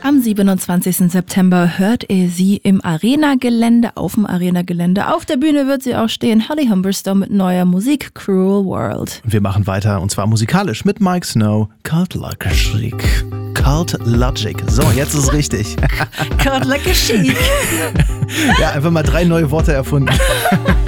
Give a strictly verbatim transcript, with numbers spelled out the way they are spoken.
am siebenundzwanzigsten September hört ihr sie im Arena-Gelände, auf dem Arena-Gelände. Auf der Bühne wird sie auch stehen, Holly Humberstone mit neuer Musik, Cruel World. Wir machen weiter und zwar musikalisch mit Mike Snow, Cult Like a Chic. Cult Logic. So, jetzt ist es richtig. Cult Like a Chic. Ja, einfach mal drei neue Worte erfunden.